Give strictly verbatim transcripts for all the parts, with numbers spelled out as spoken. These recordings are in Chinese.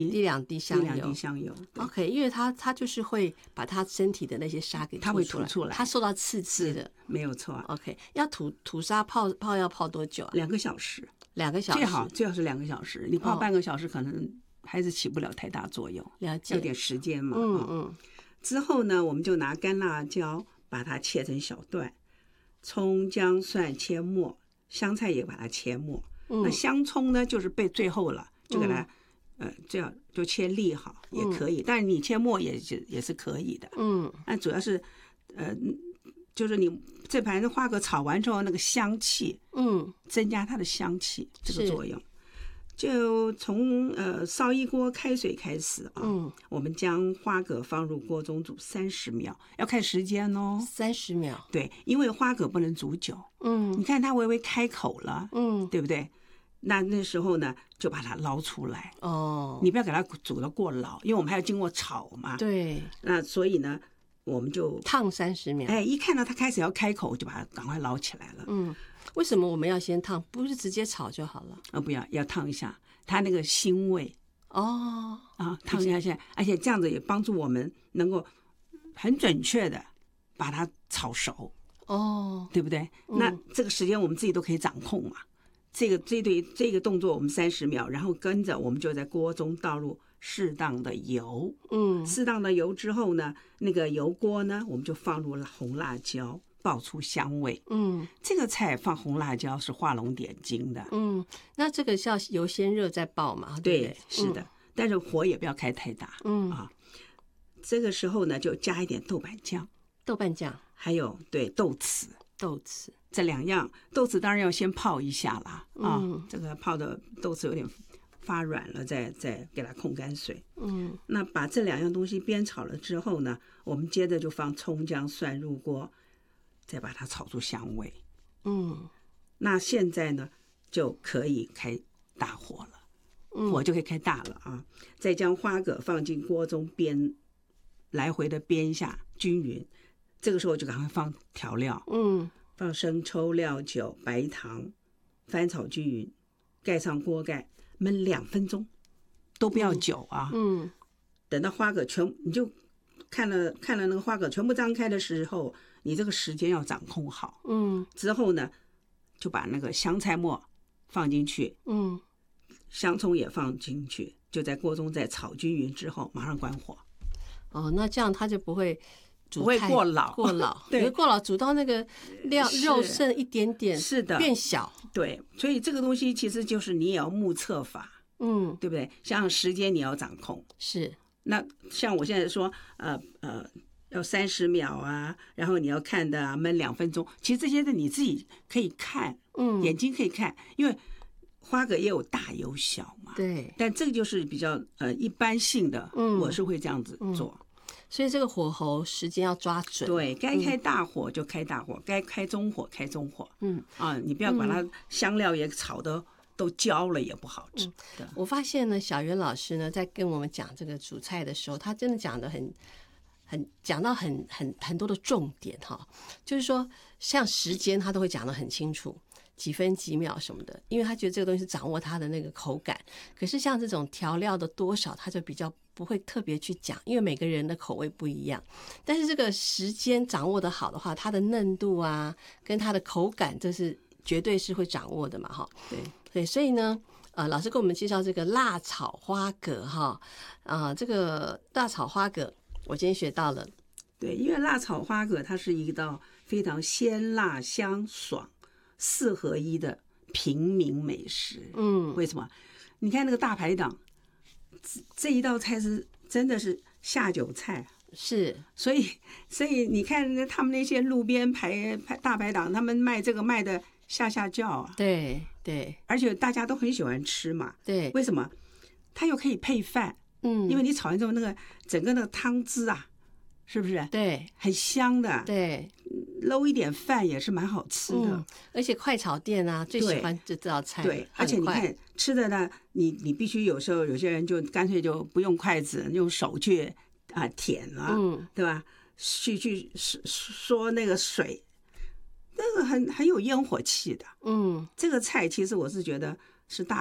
滴两滴香油， 滴两滴香油。 OK， 因为它它就是会把它身体的那些沙给它会吐出来， 它受到刺激的， 没有错。 OK， 要吐吐沙泡泡要泡多久啊？ 两个小时， 两个小时最好最好是两个小时。你泡半个小时可能还是起不了太大作用， 了解， 要点时间嘛。 嗯嗯。 之后呢，我们就拿干辣椒把它切成小段，葱姜蒜切末，香菜也把它切末。嗯、那香葱呢，就是备最后了，就给它。嗯呃，这样就切粒好也可以，嗯、但是你切末也是也是可以的。嗯，那主要是，呃，就是你这盘花蛤炒完之后那个香气，嗯，增加它的香气这个作用。就从呃烧一锅开水开始啊，嗯，我们将花蛤放入锅中煮三十秒，要看时间哦。 三十秒， 对，因为花蛤不能煮久。嗯，你看它微微开口了，嗯，对不对？那那时候呢，就把它捞出来哦，你不要给它煮得过老，因为我们还要经过炒嘛。 对， 那所以呢，我们就烫三十秒。 哎，一看到它开始要开口，就把它赶快捞起来了。 嗯，为什么我们要先烫？不是直接炒就好了？ 啊，不要，要烫一下，它那个腥味哦啊，烫一下，而且这样子也帮助我们能够很准确的把它炒熟哦，对不对？嗯、那这个时间我们自己都可以掌控嘛。这个这对这个动作我们三十秒，然后跟着我们就在锅中倒入适当的油，嗯，适当的油之后呢，那个油锅呢，我们就放入了红辣椒，爆出香味，嗯，这个菜放红辣椒是画龙点睛的， 嗯，那这个是要油先热再爆嘛？对不对？ 对，是的，嗯、但是火也不要开太大，嗯啊，这个时候呢，就加一点豆瓣酱， 豆瓣酱， 还有对豆豉， 豆豉。 这两样豆豉当然要先泡一下啦，啊，嗯、这个泡的豆豉有点发软了，再再给它控干水。嗯，那把这两样东西煸炒了之后呢，我们接着就放葱姜蒜入锅，再把它炒出香味。嗯，那现在呢就可以开大火了，火就可以开大了啊！再将花蛤放进锅中煸，来回的煸一下均匀。这个时候就赶快放调料。嗯。放生抽、料酒、白糖，翻炒均匀，盖上锅盖，焖两分钟，都不要久啊。嗯，等到花蛤全，你就看了看了那个花蛤全部张开的时候，你这个时间要掌控好。嗯，之后呢，就把那个香菜末放进去，嗯，香葱也放进去，就在锅中再炒均匀之后，马上关火。 哦，那这样它就不会。 不会过老， 过老，对，过老煮到那个料肉剩一点点， 是的， 变小， 对，所以这个东西其实就是你也要目测法，嗯，对不对？像时间你要掌控， 是。 那像我现在说，呃呃，要三十秒啊，然后你要看的啊，焖两分钟，其实这些的你自己可以看，嗯，眼睛可以看，因为花蛤也有大有小嘛， 对， 但这个就是比较呃一般性的，嗯，我是会这样子做。嗯， 所以这个火候时间要抓准， 对，该开大火就开大火，嗯、该开中火开中火。嗯啊，你不要把它香料也炒的都焦了，也不好吃。 嗯、我发现呢，小袁老师呢在跟我们讲这个煮菜的时候，他真的讲的很很讲到很很很多的重点哈，就是说像时间他都会讲得很清楚。几分几秒什么的，因为他觉得这个东西是掌握他的那个口感。可是像这种调料的多少，他就比较不会特别去讲，因为每个人的口味不一样。但是这个时间掌握的好的话，它的嫩度啊，跟它的口感，这是绝对是会掌握的嘛，哈。 对对，所以呢，呃，老师给我们介绍这个辣炒花蛤哈，啊、呃，这个辣炒花蛤，我今天学到了。 对，因为辣炒花蛤它是一道非常鲜辣香爽四合一的平民美食。嗯，为什么？你看那个大排档，这一道菜是真的是下酒菜， 是， 所以所以你看他们那些路边排排大排档，他们卖这个卖的下下叫啊。 对对， 而且大家都很喜欢吃嘛。 对， 为什么？它又可以配饭。嗯，因为你炒完之后，那个整个那个汤汁啊，是不是？ 对， 很香的。 对。 搂一点饭也是蛮好吃的。嗯， 而且快炒店啊最喜欢这道菜。 对，而且你看吃的呢，你你必须有时候有些人就干脆就不用筷子，用手去啊、呃、舔了，嗯，对吧？去去说那个水，那个很很有烟火气的。嗯，这个菜其实我是觉得是大众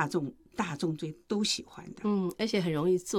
大众最都喜欢的。 嗯，而且很容易做。